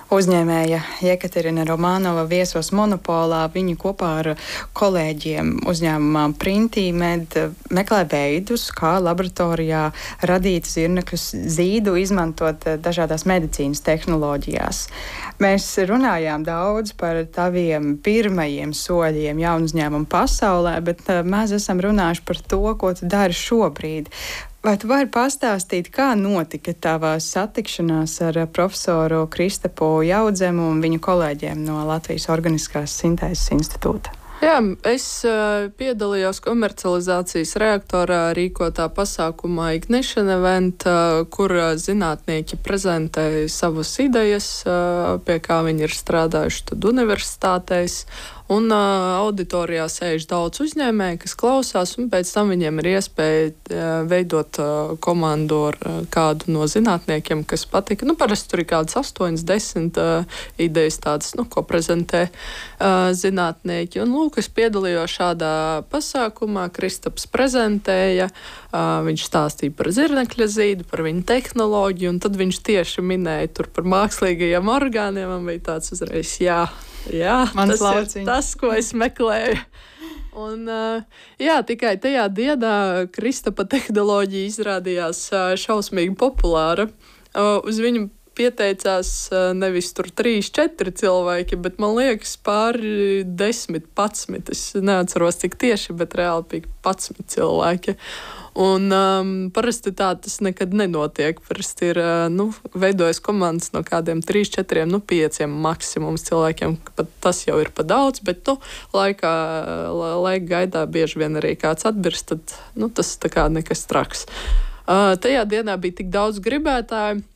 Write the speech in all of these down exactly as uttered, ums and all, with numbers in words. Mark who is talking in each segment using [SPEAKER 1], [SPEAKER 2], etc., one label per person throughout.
[SPEAKER 1] Uzņēmēja Jekaterina Romanova viesos Monopolā. Viņi kopā ar kolēģiem uzņēmumā Printīmed meklē veidus, kā laboratorijā radīt zirnekļu zīdu, izmantot dažādās medicīnas tehnoloģijās. Mēs runājām daudz par taviem pirmajiem soļiem jaunu uzņēmumu pasaulē, bet mēs esam runājuši par to, ko tu dari šobrīd. Vai tu vari pastāstīt, kā notika tava satikšanās ar profesoru Kristapu Jaudzemu un viņu kolēģiem no Latvijas Organiskās sintēzes institūta?
[SPEAKER 2] Jā, es uh, piedalījos komercializācijas reaktorā rīkotā pasākumā Ignition Event, uh, kur uh, zinātnieki prezentēja savas idejas, uh, pie kā viņi ir strādājuši tad universitātēs. Un uh, auditorijā sēž daudz uzņēmēju, kas klausās, un pēc tam viņiem ir iespēja uh, veidot uh, komandu ar uh, kādu no zinātniekiem, kas patika. Nu, parasti tur ir kādas astoņas, desmit uh, idejas tādas, nu, ko prezentē uh, zinātnieki. Un, lūk, es piedalījos šādā pasākumā, Kristaps prezentēja, uh, viņš stāstīja par zirnekļa zīdu, par viņu tehnoloģiju, un tad viņš tieši minēja tur par mākslīgajiem orgāniem, man bija tāds uzreiz, jā, Jā,
[SPEAKER 1] Mans
[SPEAKER 2] tas
[SPEAKER 1] lauciņš.
[SPEAKER 2] ir tas, ko es meklēju. Un, jā, tikai tajā dienā Kristapa tehnoloģija izrādījās šausmīgi populāra. Uz viņu pieteicās nevis tur trīs, četri cilvēki, bet man liekas pāri desmit, padsmit. Es neatceros cik tieši, bet reāli bija padsmit cilvēki. Un um, parasti tā tas nekad nenotiek. Parasti ir uh, nu, veidojas komandas no kādiem trīs, četriem, nu, pieciem maksimums cilvēkiem. Pat tas jau ir pa daudz, bet nu, laikā, laika gaidā bieži vien arī kāds atbirst, tad nu, tas tā kā nekas traks. Uh, tajā dienā bija tik daudz gribētāju.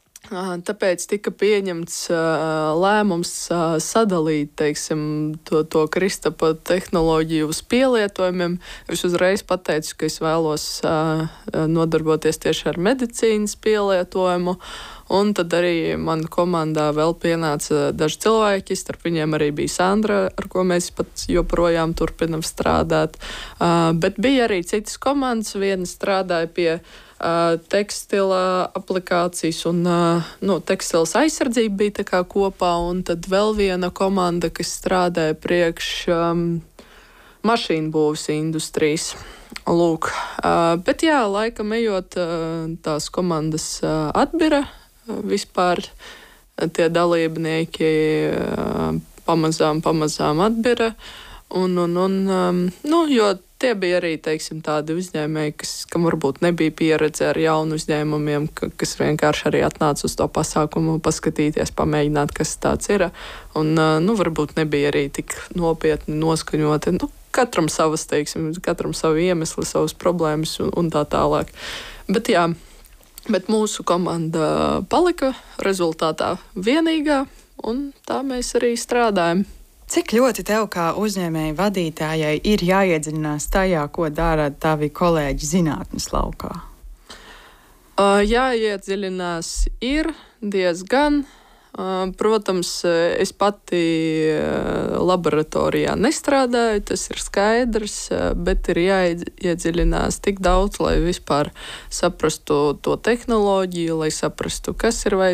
[SPEAKER 2] Tāpēc tika pieņemts uh, lēmums uh, sadalīt teiksim, to, to Kristapa tehnoloģiju uz pielietojumiem. Es uzreiz pateicu, ka es vēlos uh, nodarboties tieši ar medicīnas pielietojumu. Un tad arī man komandā vēl pienāca daži cilvēki, starp viņiem arī bija Sandra, ar ko mēs pat joprojām turpinam strādāt. Uh, bet bija arī citas komandas, viena strādāja pie uh, tekstila aplikācijas un uh, nu, tekstilas aizsardzība bija tā kā kopā, un tad vēl viena komanda, kas strādāja priekš um, mašīnu būvs industrijas. Lūk, uh, bet jā, laikam ejot, uh, tās komandas uh, atbira. Vispār tie dalībnieki pamazām, pamazām atbira. Un, un, un, um, nu, jo tie bija arī teiksim, tādi uzņēmēji, kas, kam varbūt nebija pieredze ar jaunu uzņēmumiem, ka, kas vienkārši arī atnāca uz to pasākumu, paskatīties, pamēģināt, kas tāds ir. Un uh, nu, varbūt nebija arī tik nopietni noskaņoti. Nu, katram savas, teiksim, katram savu iemeslu, savas problēmas un, un tā tālāk. Bet jā. Bet mūsu komanda palika rezultātā vienīgā, un tā mēs arī strādājam.
[SPEAKER 1] Cik ļoti tev kā uzņēmēju vadītājai ir jāiedziļinās tajā, ko dara tavi kolēģi zinātnes laukā?
[SPEAKER 2] Uh, jāiedziļinās ir diezgan. Uh, protams, es pati uh, laboratorijā nestrādāju, tas ir skaidrs, uh, bet ir jāiedziļinās tik daudz, lai vispār saprastu to tehnoloģiju, lai saprastu, kas ir vajadzīgs.